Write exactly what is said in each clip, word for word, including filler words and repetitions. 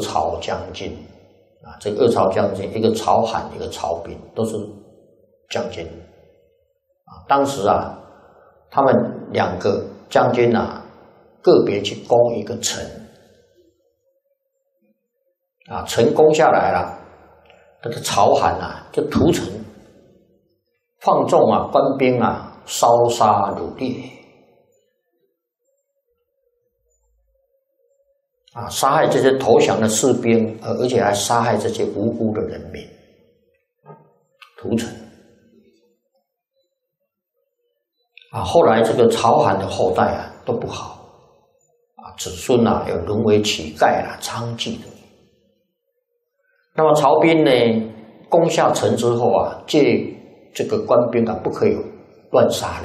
曹将军啊，这个二曹将军，一个曹罕，一个曹彬，都是将军啊。当时啊，他们两个将军啊，个别去攻一个城啊，城攻下来了，这个曹罕啊，就屠城，放纵啊，官兵啊，烧杀掳掠。啊，杀害这些投降的士兵，而且还杀害这些无辜的人民，屠城。啊，后来这个曹罕的后代啊都不好，啊，子孙啊有沦为乞丐啦、娼妓的。那么曹彬呢，攻下城之后啊，借这个官兵啊不可以乱杀人。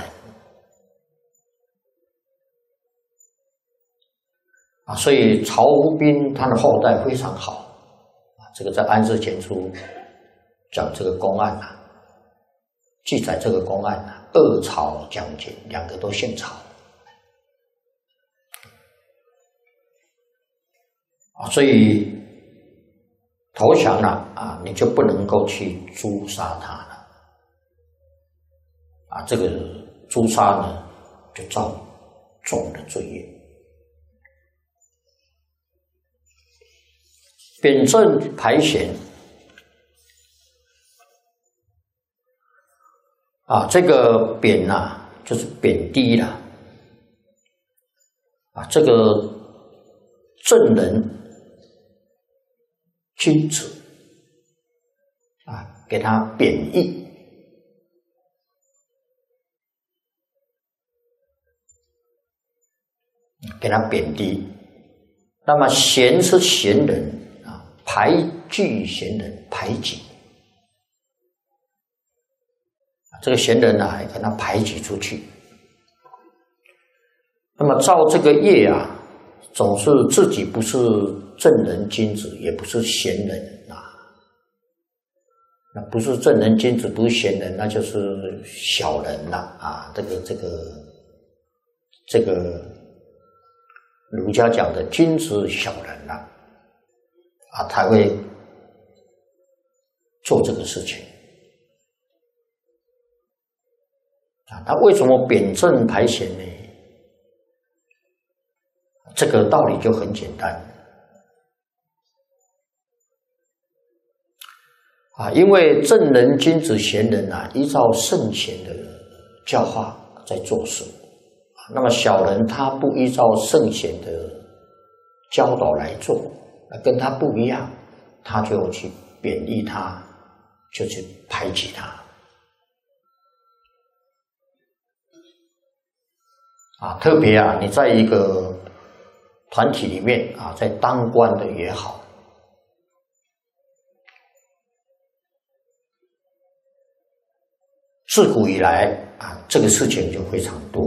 啊，所以曹彬他的后代非常好啊。这个在《安世全书》讲这个公案啊，记载这个公案啊，二曹将军两个都姓曹啊，所以投降了啊，你就不能够去诛杀他了啊。这个诛杀呢，就造重的罪业。贬正排贤啊，这个贬啊，就是贬低了啊，这个正人君子啊，给他贬义，给他贬低。那么贤是贤人。排拒贤人，排挤这个贤人啊，给他排挤出去。那么造这个业啊，总是自己不是正人君子，也不是贤人啊。那不是正人君子，不是贤人，那就是小人了啊。这个这个这个儒家讲的君子小人了。啊，才会做这个事情啊。他为什么贬正排贤呢？这个道理就很简单啊，因为正人君子贤人啊，依照圣贤的教化在做事，那么小人他不依照圣贤的教导来做。跟他不一样，他就去贬义他，就去排挤他啊。特别啊，你在一个团体里面啊，在当官的也好，自古以来啊，这个事情就非常多。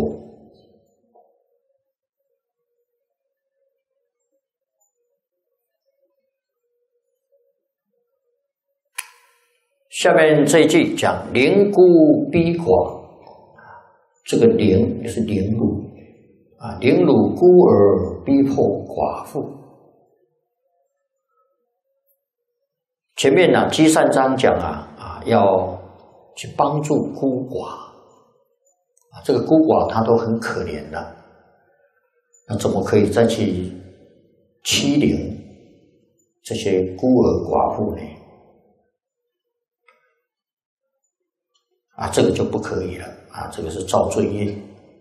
下面这一句讲邻孤逼寡，这个邻就是凌辱啊，凌辱孤儿，逼迫寡妇。前面呢，积善章讲啊啊，要去帮助孤寡啊，这个孤寡他都很可怜的，那怎么可以再去欺凌这些孤儿寡妇呢？啊，这个就不可以了啊！这个是造罪业，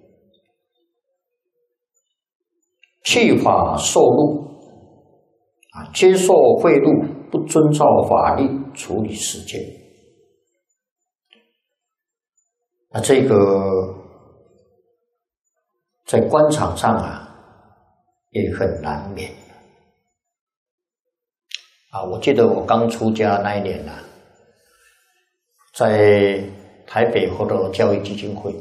弃法受禄啊，接受贿赂，不遵照法律处理事件。啊，这个在官场上啊，也很难免啊！我记得我刚出家那一年啊，在台北活动教育基金会，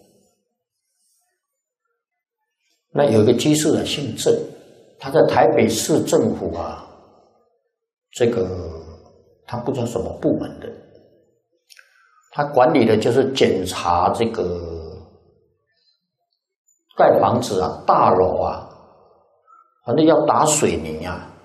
那有一个居士啊，姓郑，他在台北市政府啊，这个他不知道什么部门的，他管理的就是检查这个盖房子啊、大楼啊，反正要打水泥啊，